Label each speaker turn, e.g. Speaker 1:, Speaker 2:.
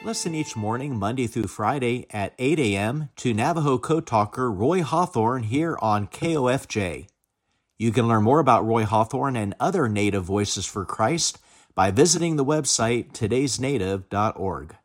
Speaker 1: Listen each morning, Monday through Friday at 8 a.m. to Navajo Code Talker Roy Hawthorne here on KOFJ. You can learn more about Roy Hawthorne and other Native Voices for Christ by visiting the website todaysnative.org.